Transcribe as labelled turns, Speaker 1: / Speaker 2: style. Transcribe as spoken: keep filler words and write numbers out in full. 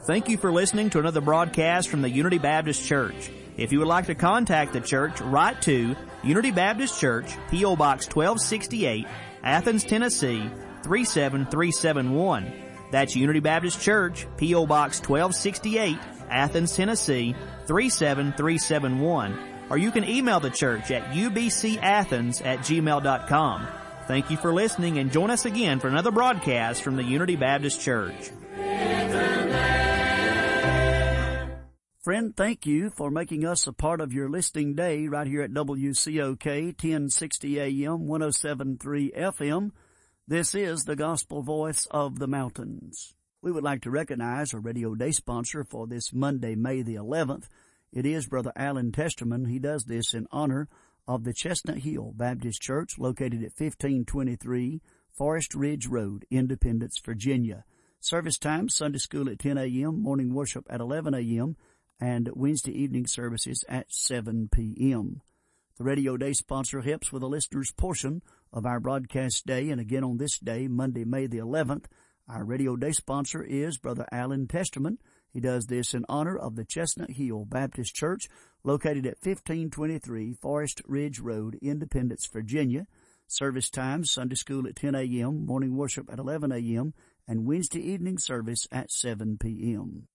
Speaker 1: Thank you for listening to another broadcast from the Unity Baptist Church. If you would like to contact the church, write to Unity Baptist Church, P O. Box twelve sixty-eight, Athens, Tennessee, three seven three seven one. That's Unity Baptist Church, P O. Box twelve sixty-eight, Athens, Tennessee, three seven three seven one. Or you can email the church at u b c athens at gmail dot com. Thank you for listening, and join us again for another broadcast from the Unity Baptist Church.
Speaker 2: Friend, thank you for making us a part of your listening day right here at W C O K, ten sixty A M, one oh seven point three F M. This is the Gospel Voice of the Mountains. We would like to recognize our radio day sponsor for this Monday, May the eleventh. It is Brother Alan Testerman. He does this in honor of the Chestnut Hill Baptist Church located at fifteen twenty-three Forest Ridge Road, Independence, Virginia. Service time, Sunday school at ten A M, morning worship at eleven A M, and Wednesday evening services at seven P M The Radio Day sponsor helps with the listener's portion of our broadcast day, and again on this day, Monday, May the eleventh, our Radio Day sponsor is Brother Alan Testerman. He does this in honor of the Chestnut Hill Baptist Church located at fifteen twenty-three Forest Ridge Road, Independence, Virginia. Service time, Sunday school at ten A M, morning worship at eleven A M, and Wednesday evening service at seven P M